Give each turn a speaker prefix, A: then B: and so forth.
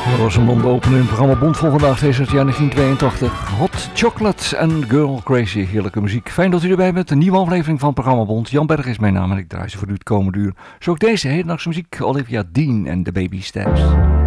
A: Dat was een mond-opener in het programma Bond van vandaag, deze uit het jaar 1982. Hot Chocolate en Girl Crazy, heerlijke muziek. Fijn dat u erbij bent, een nieuwe aflevering van het programma Bond. Jan Berg is mijn naam en ik draai ze voor u het komende uur. Zo ook deze hedendaagse muziek, Olivia Dean en de Baby Steps.